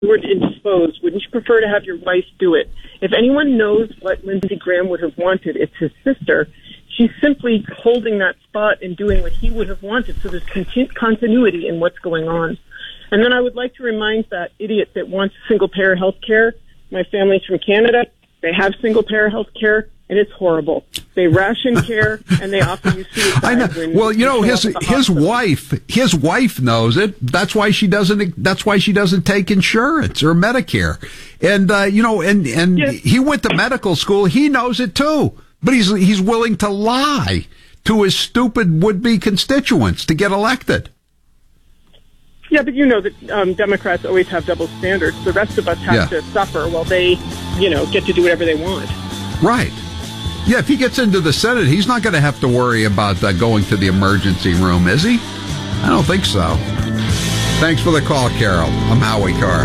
were indisposed, wouldn't you prefer to have your wife do it? If anyone knows what Lindsey Graham would have wanted, it's his sister. She's simply holding that spot and doing what he would have wanted, so there's continuity in what's going on. And then I would like to remind that idiot that wants single-payer health care, my family's from Canada, they have single-payer health care, and it's horrible. They ration care, and they offer you suicide. I know. Well, his wife knows it. That's why she doesn't take insurance or Medicare. And yes. He went to medical school. He knows it too. But he's willing to lie to his stupid would-be constituents to get elected. Yeah, but you know that Democrats always have double standards. The rest of us have to suffer while they, get to do whatever they want. Right. Yeah, if he gets into the Senate, he's not going to have to worry about going to the emergency room, is he? I don't think so. Thanks for the call, Carol. I'm Howie Carr.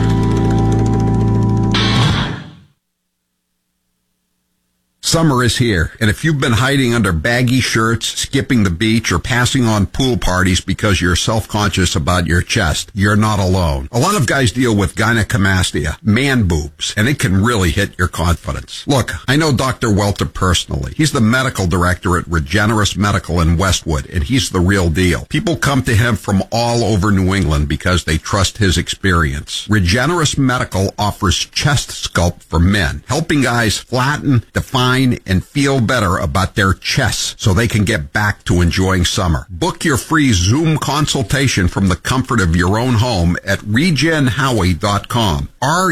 Summer is here, and if you've been hiding under baggy shirts, skipping the beach, or passing on pool parties because you're self-conscious about your chest, you're not alone. A lot of guys deal with gynecomastia, man boobs, and it can really hit your confidence. Look, I know Dr. Welter personally. He's the medical director at Regenerous Medical in Westwood, and he's the real deal. People come to him from all over New England because they trust his experience. Regenerous Medical offers chest sculpt for men, helping guys flatten, define, and feel better about their chests so they can get back to enjoying summer. Book your free Zoom consultation from the comfort of your own home at regenhowie.com.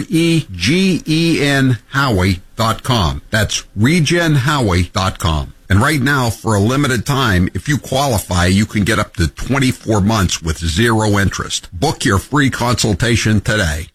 REGEN Howie.com. That's regenhowie.com. And right now, for a limited time, if you qualify, you can get up to 24 months with zero interest. Book your free consultation today.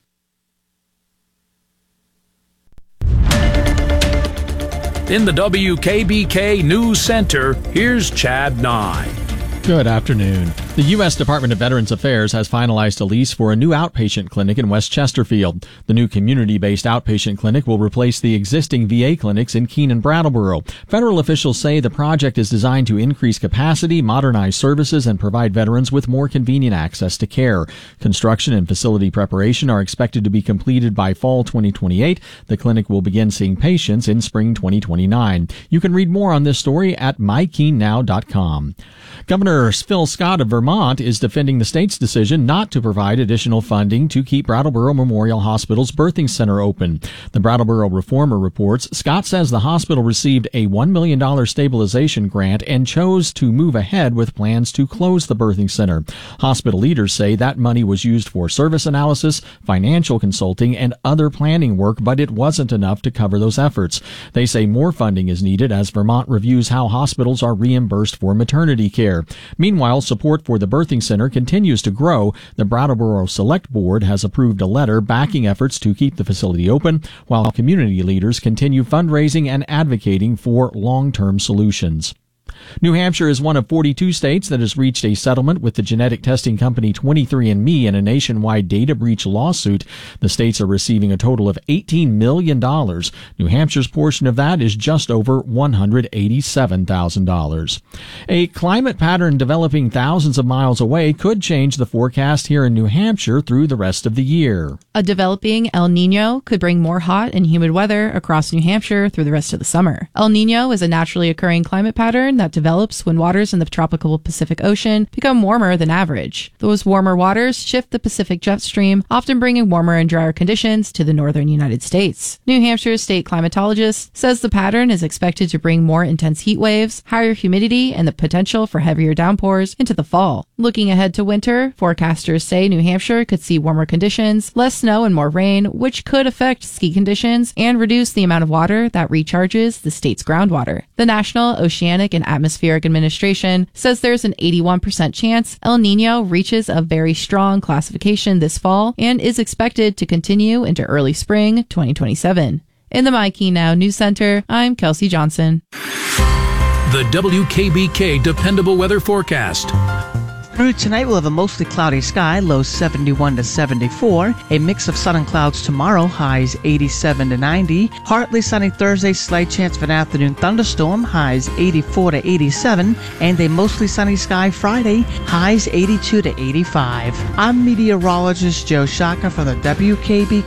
In the WKBK News Center, here's Chad Nye. Good afternoon. The U.S. Department of Veterans Affairs has finalized a lease for a new outpatient clinic in West Chesterfield. The new community-based outpatient clinic will replace the existing VA clinics in Keene and Brattleboro. Federal officials say the project is designed to increase capacity, modernize services, and provide veterans with more convenient access to care. Construction and facility preparation are expected to be completed by fall 2028. The clinic will begin seeing patients in spring 2029. You can read more on this story at mykeenenow.com. Governor Phil Scott of Vermont is defending the state's decision not to provide additional funding to keep Brattleboro Memorial Hospital's birthing center open. The Brattleboro Reformer reports Scott says the hospital received a $1 million stabilization grant and chose to move ahead with plans to close the birthing center. Hospital leaders say that money was used for service analysis, financial consulting, and other planning work, but it wasn't enough to cover those efforts. They say more funding is needed as Vermont reviews how hospitals are reimbursed for maternity care. Meanwhile, support for the birthing center continues to grow. The Brattleboro Select Board has approved a letter backing efforts to keep the facility open, while community leaders continue fundraising and advocating for long-term solutions. New Hampshire is one of 42 states that has reached a settlement with the genetic testing company 23andMe in a nationwide data breach lawsuit. The states are receiving a total of $18 million. New Hampshire's portion of that is just over $187,000. A climate pattern developing thousands of miles away could change the forecast here in New Hampshire through the rest of the year. A developing El Niño could bring more hot and humid weather across New Hampshire through the rest of the summer. El Niño is a naturally occurring climate pattern that develops when waters in the tropical Pacific Ocean become warmer than average. Those warmer waters shift the Pacific jet stream, often bringing warmer and drier conditions to the northern United States. New Hampshire's state climatologist says the pattern is expected to bring more intense heat waves, higher humidity, and the potential for heavier downpours into the fall. Looking ahead to winter, forecasters say New Hampshire could see warmer conditions, less snow and more rain, which could affect ski conditions and reduce the amount of water that recharges the state's groundwater. The National Oceanic and Atmospheric Administration says there's an 81% chance El Niño reaches a very strong classification this fall and is expected to continue into early spring 2027. In the My Key Now News Center, I'm Kelsey Johnson. The WKBK Dependable Weather Forecast. Through tonight, we'll have a mostly cloudy sky, lows 71 to 74. A mix of sun and clouds tomorrow, highs 87 to 90. Partly sunny Thursday, slight chance of an afternoon thunderstorm, highs 84 to 87. And a mostly sunny sky Friday, highs 82 to 85. I'm meteorologist Joe Shaka from the WKBK